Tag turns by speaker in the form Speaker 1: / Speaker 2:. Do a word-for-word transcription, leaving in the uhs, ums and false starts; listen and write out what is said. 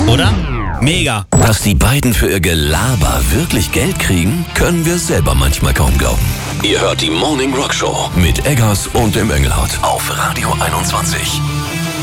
Speaker 1: Oder? Mega.
Speaker 2: Dass die beiden für ihr Gelaber wirklich Geld kriegen, können wir selber manchmal kaum glauben. Ihr hört die Morning Rock Show mit Eggers und dem Engelhardt auf Radio einundzwanzig.